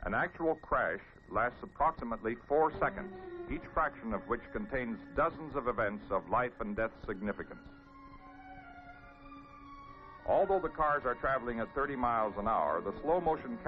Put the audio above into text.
An actual crash lasts approximately 4 seconds, each fraction of which contains dozens of events of life and death significance. Although the cars are traveling at 30 miles an hour, the slow motion